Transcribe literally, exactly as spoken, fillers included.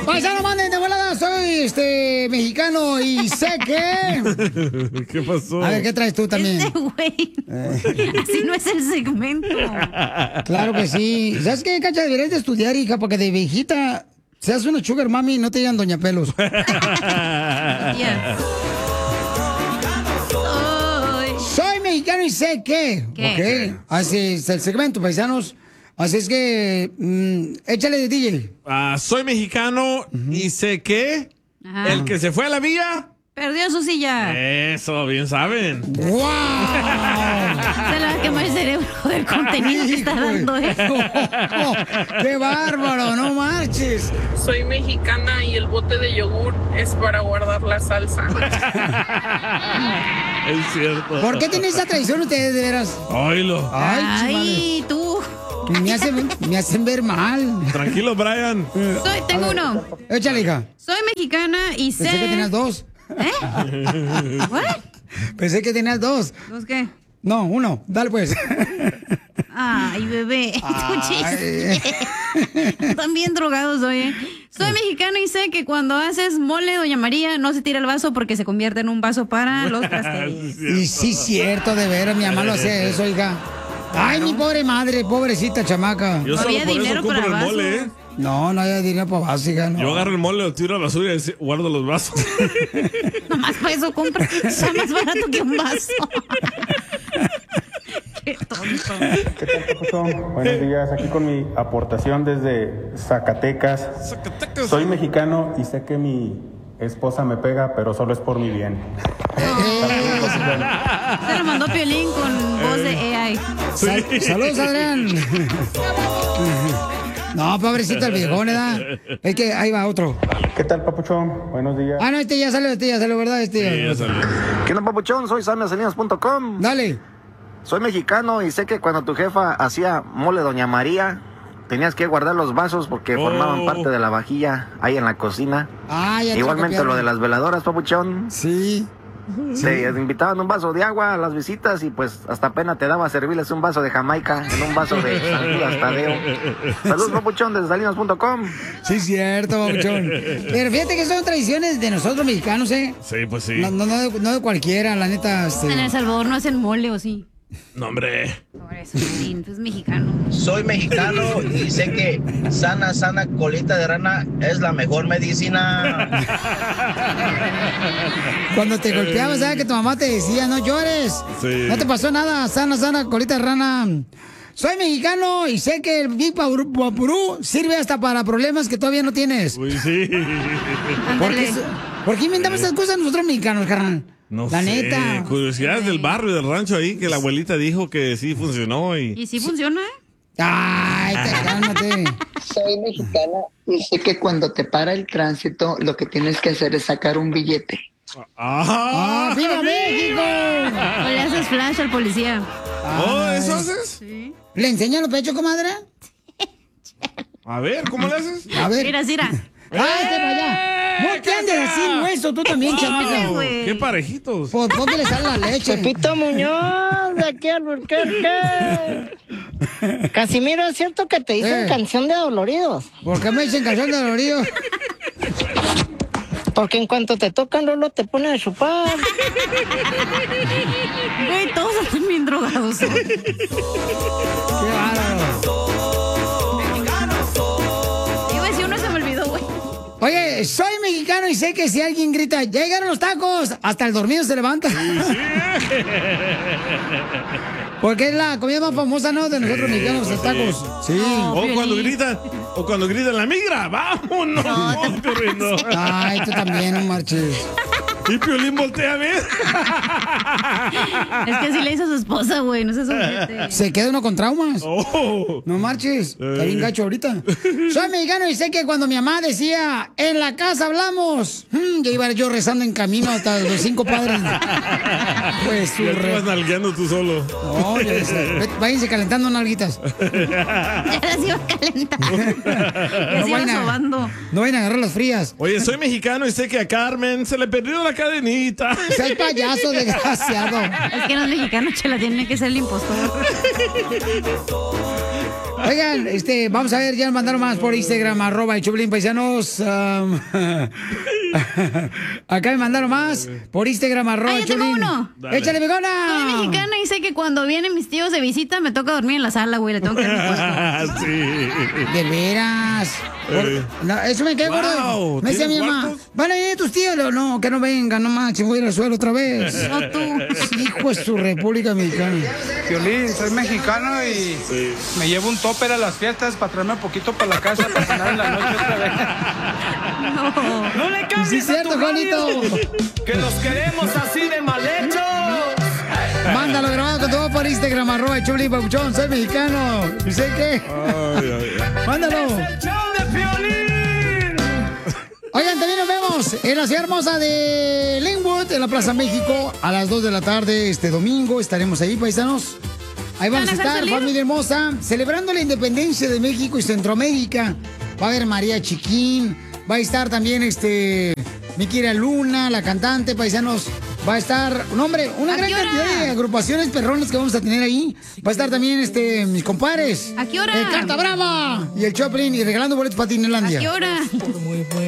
Paisano, manden de volada, soy este mexicano y sé que... ¿Qué pasó? A ver, ¿qué traes tú también? Este güey. Así no es el segmento. Claro que sí. ¿Sabes qué, Cacha? Deberías de estudiar, hija, porque de viejita seas una sugar mami y no te digan doña pelos. Yeah. Soy mexicano y sé que... ¿Qué? Ok, así es el segmento, paisanos. Así es que, mmm, échale de D J. Ah, soy mexicano y sé que Ajá. el que se fue a la villa... Perdió su silla. Eso, bien saben. ¡Wow! Se le va a quemar el cerebro del contenido que está dando, ¿eh? Oh, ¡qué bárbaro! ¡No marches! Soy mexicana y el bote de yogur es para guardar la salsa. Es cierto. ¿Por qué tienen esa tradición ustedes, de veras? Oílo. Ay, Ay, tú. Me hacen, me hacen ver mal. Tranquilo, Brian. Soy, tengo uno. Échale, hija. Soy mexicana y sé... Pensé que tenías dos. ¿Eh? ¿What? Pensé que tenías dos. ¿Dos qué? No, uno. Dale, pues. Ay, bebé. Ay. También drogados hoy, ¿eh? Soy mexicana y sé que cuando haces mole, doña María, no se tira el vaso porque se convierte en un vaso para los trasteros. Y sí, cierto, de veras. Mi mamá lo hace eso, hija. Ay, mi pobre madre, pobrecita chamaca. Yo No solo había por eso dinero compro para el vasos. mole, ¿eh? No, no hay dinero para vasos, hija. No. Yo agarro el mole, lo tiro a la basura y guardo los vasos. Nomás para eso compra. Está más barato que un vaso. Qué tonto. ¿Qué tal, Papuchón? Buenos días, aquí con mi aportación desde Zacatecas. Zacatecas. Soy mexicano y sé que mi esposa me pega, pero solo es por mi bien. Se lo mandó Piolín con voz de A I. Sal- saludos, Adrián. No, pobrecito el viejón, ¿verdad? Es que ahí va otro. ¿Qué tal, Papuchón? Buenos días. Ah, no, este ya salió, este ya salió, ¿verdad? Este Sí, ya salió. ¿Qué onda, Papuchón? Soy samiasalinas punto com. Dale. Soy mexicano y sé que cuando tu jefa hacía mole Doña María, tenías que guardar los vasos porque Oh. formaban parte de la vajilla ahí en la cocina. Ah, ya te Igualmente copiaron. lo de las veladoras, Papuchón. Sí. Te invitaban un vaso de agua a las visitas y pues hasta pena te daba servirles un vaso de Jamaica en un vaso de San Judas Tadeo. Saludos, Papuchón, desde salinas punto com. Sí, cierto, babuchón. Pero fíjate que son tradiciones de nosotros mexicanos, ¿eh? Sí, pues sí. No, no, no, de, no de cualquiera, la neta. Este... En El Salvador no hacen mole, ¿o sí? No, hombre. Por eso, Piolín, es mexicano. Soy mexicano y sé que sana, sana colita de rana es la mejor medicina. Cuando te golpeabas, ¿sabes que tu mamá te decía, no llores? Sí. No te pasó nada, sana, sana, colita de rana. Soy mexicano y sé que el Big Vaporú sirve hasta para problemas que todavía no tienes. Uy, sí. ¿Por qué, ¿Por qué inventamos esas cosas nosotros mexicanos, carnal? No La sé. neta. Curiosidades del barrio, del rancho ahí, que la abuelita dijo que sí funcionó y... ¿Y sí funciona, eh? Ay, te, cálmate. Soy mexicana y sé que cuando te para el tránsito, lo que tienes que hacer es sacar un billete. ¡Ah, viva México! O le haces flash al policía. ¿Oh, eso haces? Sí. ¿Le enseñan los pechos, comadre? A ver, ¿cómo le haces? A ver. Mira, mira. ¡Ay, te para allá! No te andes así, hueso, tú también, chamaca. güey. ¡Qué parejitos! ¿Por qué le sale la leche? Pepito Muñoz, de aquí al Burquerque. Casimiro, ¿es cierto que te dicen Eh. canción de doloridos? ¿Por qué me dicen canción de dolorido? Porque en cuanto te tocan, Lolo te ponen a chupar. Güey, todos están bien drogados. ¿eh? ¡Qué bárbaro! Iba a decir uno, se me olvidó, güey. Oye, soy mexicano y sé que si alguien grita, ¡ya llegaron los tacos! Hasta el dormido se levanta. Porque es la comida más famosa, ¿no? De nosotros mexicanos, los tacos. Sí. O cuando gritan, o cuando gritan la migra, vámonos, No, te corriendo. Ay, tú también, no marches. Y Piolín voltea a ver. Es que así le hizo a su esposa, güey. No seas ojete. Se queda uno con traumas. Oh. No marches. Está bien gacho ahorita. Soy mexicano y sé que cuando mi mamá decía, en la casa hablamos, mm, ya iba yo rezando en camino hasta los cinco padres. Pues su Ya te re... vas nalgueando tú solo. No, ya sé. Váyanse calentando nalguitas. Ya las iba calentando. Ya No se iba vayan a- sobando. No vayan a agarrar las frías. Oye, soy mexicano y sé que a Carmen se le perdió la cadenita. Seas payaso, desgraciado. Es que los mexicanos, chela, tienen que ser el impostor. Oigan, este, vamos a ver, ya nos mandaron más por Instagram, arroba el Choplin, paisanos. Um, acá me mandaron más por Instagram, arroba Ah, el yo tengo Choplin. uno. ¡Échale, bigona! Soy mexicana y sé que cuando vienen mis tíos de visita me toca dormir en la sala, güey. Le tengo que dar mi puesto. Sí. De veras. Eh. Por- no, eso me quedó, Wow, gordo. Me decía mi ¿tienes mamá, cuartos? ¿van a ir tus tíos? Le digo, no, que no vengan, no manches, voy a ir al suelo otra vez. No tú. Hijo de su República Mexicana. Violín, soy mexicano y me llevo un topper a las fiestas para traerme un poquito para la casa para cenar en la noche otra vez. No. ¡No le cambies Sí, es cierto, a tu radio! Juanito. ¡Que los queremos así de mal hechos! Mándalo grabado con todo por Instagram, arroba el Choplin, papuchón, soy mexicano. ¿Y sé qué? Ay, ay, ay. Mándalo. ¡El show de Piolín! Oigan, también nos vemos en la ciudad hermosa de Linwood, en la Plaza México, a las dos de la tarde este domingo. Estaremos ahí, paisanos. Ahí vamos a ¿Van a dejar estar, salir? familia hermosa, celebrando la independencia de México y Centroamérica. Va a haber María Chiquín, va a estar también este mi querida Luna, la cantante, paisanos. Va a estar, un hombre, una ¿A gran qué hora? cantidad de agrupaciones perrones que vamos a tener ahí. Va a estar también este mis compadres. ¿A qué hora? El Carta Brava y el Choplin y regalando boletos para ¿A Tinelandia. qué hora? Muy bueno.